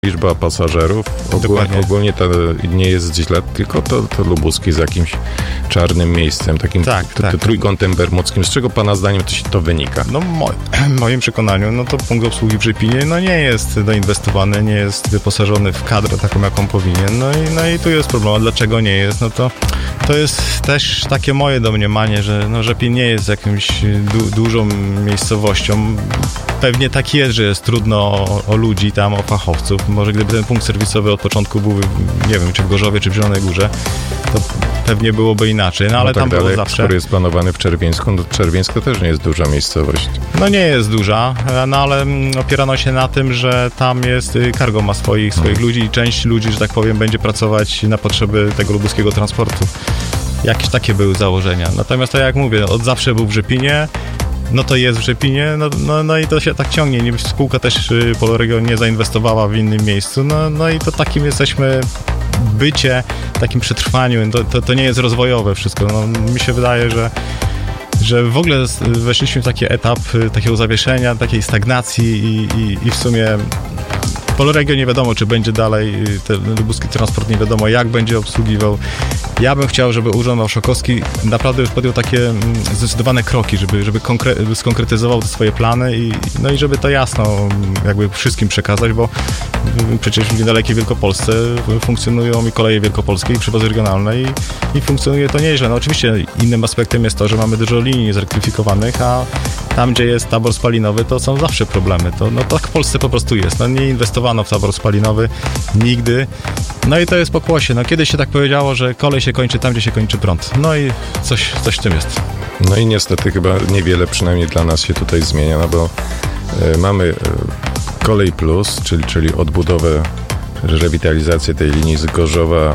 liczba pasażerów. Ogólnie to nie jest źle, tylko to Lubuski z jakimś czarnym miejscem, takim trójkątem bermudzkim. Z czego pana zdaniem to wynika? No w moim przekonaniu, to punkt obsługi w Rzepinie nie jest doinwestowany, nie jest wyposażony w kadrę taką, jaką powinien. No i tu jest problem. A dlaczego nie jest? To jest też takie moje domniemanie, że Rzepin nie jest jakimś dużą miejscowością. Pewnie tak jest, że jest trudno o ludzi tam, o fachowców. Może gdyby ten punkt serwisowy od początku był, nie wiem, czy w Gorzowie, czy w Zielonej Górze, to pewnie byłoby inaczej, ale tam było zawsze... Skoro jest planowany w Czerwieńsku, Czerwieńsko też nie jest duża miejscowość. Nie jest duża, ale opierano się na tym, że tam jest, Cargo ma swoich ludzi i część ludzi, że tak powiem, będzie pracować na potrzeby tego lubuskiego transportu. Jakieś takie były założenia. Natomiast tak jak mówię, od zawsze był w Rzepinie, to jest w Rzepinie, i to się tak ciągnie. Spółka też Polregio nie zainwestowała w innym miejscu, i to takim jesteśmy bycie, takim przetrwaniu, to nie jest rozwojowe wszystko. Mi się wydaje, że w ogóle weszliśmy w taki etap takiego zawieszenia, takiej stagnacji i w sumie Polregio nie wiadomo, czy będzie dalej, ten lubuski transport nie wiadomo, jak będzie obsługiwał. Ja bym chciał, żeby Urząd Marszałkowski naprawdę już podjął takie zdecydowane kroki, żeby skonkretyzował te swoje plany i żeby to jasno jakby wszystkim przekazać, bo przecież w niedalekiej Wielkopolsce funkcjonują i koleje wielkopolskie i przewozy regionalne i funkcjonuje to nieźle. Oczywiście innym aspektem jest to, że mamy dużo linii niezelektryfikowanych, a tam, gdzie jest tabor spalinowy, to są zawsze problemy. Tak w Polsce po prostu jest. Nie inwestowano w tabor spalinowy nigdy. I to jest pokłosie. Kiedyś się tak powiedziało, że kolej się kończy tam, gdzie się kończy prąd. I coś w tym jest. I niestety chyba niewiele, przynajmniej dla nas, się tutaj zmienia, bo mamy Kolej Plus, czyli odbudowę, rewitalizację tej linii z Gorzowa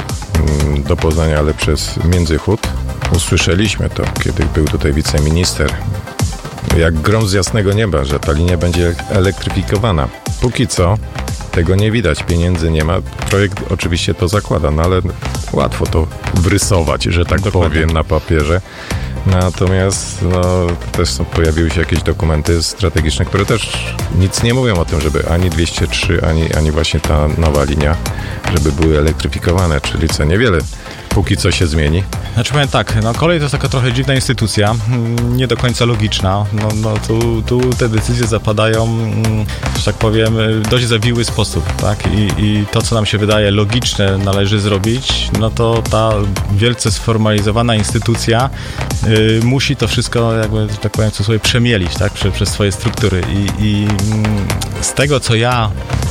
do Poznania, ale przez Międzychód. Usłyszeliśmy to, kiedy był tutaj wiceminister, jak grom z jasnego nieba, że ta linia będzie elektryfikowana. Póki co tego nie widać, pieniędzy nie ma. Projekt oczywiście to zakłada, ale łatwo to wrysować, że tak powiem, na papierze. Natomiast też pojawiły się jakieś dokumenty strategiczne, które też nic nie mówią o tym, żeby ani 203, ani właśnie ta nowa linia, żeby były elektryfikowane, czyli co niewiele póki co się zmieni. Powiem tak, kolej to jest taka trochę dziwna instytucja, nie do końca logiczna. Tu te decyzje zapadają, że tak powiem, w dość zawiły sposób, tak? I to, co nam się wydaje logiczne należy zrobić, to ta wielce sformalizowana instytucja musi to wszystko, jakby, że tak powiem, co sobie przemielić, tak? Przez swoje struktury. I z tego, co ja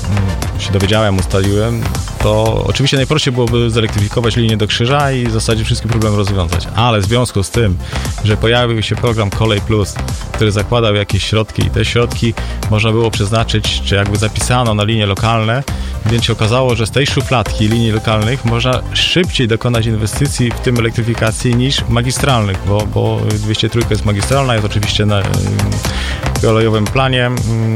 się dowiedziałem, ustaliłem, to oczywiście najprościej byłoby zelektryfikować linię do Krzyża i w zasadzie wszystkie problemy rozwiązać. Ale w związku z tym, że pojawił się program Kolej Plus, który zakładał jakieś środki i te środki można było przeznaczyć, czy jakby zapisano na linie lokalne, więc się okazało, że z tej szufladki linii lokalnych można szybciej dokonać inwestycji, w tym elektryfikacji, niż magistralnych, bo 203 jest magistralna, jest oczywiście na kolejowym planie,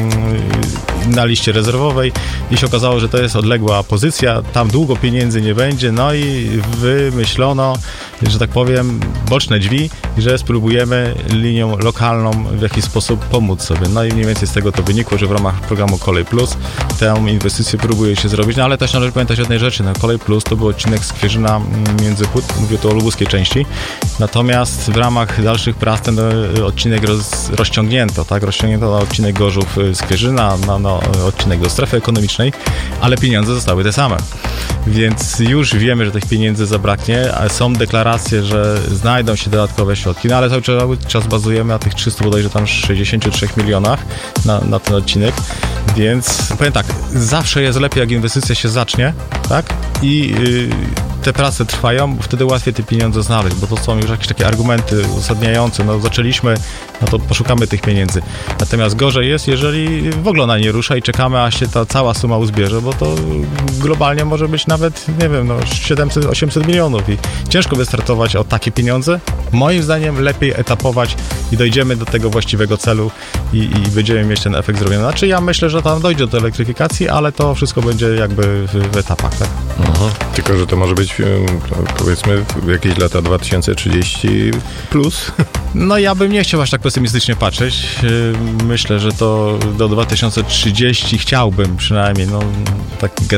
na liście rezerwowej i się okazało, że to jest odległa pozycja, tam długo pieniędzy nie będzie, i wymyślono, że tak powiem, boczne drzwi, że spróbujemy linią lokalną w jakiś sposób pomóc sobie. I mniej więcej z tego to wynikło, że w ramach programu Kolej Plus tę inwestycję próbuje się zrobić, ale też należy pamiętać o jednej rzeczy. Kolej Plus to był odcinek Skwierzyna Międzychód, mówię tu o lubuskiej części, natomiast w ramach dalszych prac ten odcinek rozciągnięto, tak? Rozciągnięto na odcinek Gorzów Skwierzyna, na odcinek do strefy ekonomicznej, ale pieniądze zostały te same. Więc już wiemy, że tych pieniędzy zabraknie, a są deklaracje, że znajdą się dodatkowe środki, ale cały czas bazujemy na tych 300 bodajże tam 63 milionach na ten odcinek, więc powiem tak, zawsze jest lepiej, jak inwestycja się zacznie, tak? I te prace trwają, bo wtedy łatwiej te pieniądze znaleźć, bo to są już jakieś takie argumenty uzasadniające. Zaczęliśmy, to poszukamy tych pieniędzy. Natomiast gorzej jest, jeżeli w ogóle ona nie rusza i czekamy, aż się ta cała suma uzbierze, bo to globalnie może być nawet, 700-800 milionów i ciężko wystartować o takie pieniądze. Moim zdaniem lepiej etapować i dojdziemy do tego właściwego celu i będziemy mieć ten efekt zrobiony. Ja myślę, że tam dojdzie do elektryfikacji, ale to wszystko będzie jakby w etapach, tak? Tylko, że to może być, powiedzmy, w jakieś lata 2030 plus. No ja bym nie chciał aż tak pesymistycznie patrzeć. Myślę, że to do 2030 chciałbym przynajmniej, no tak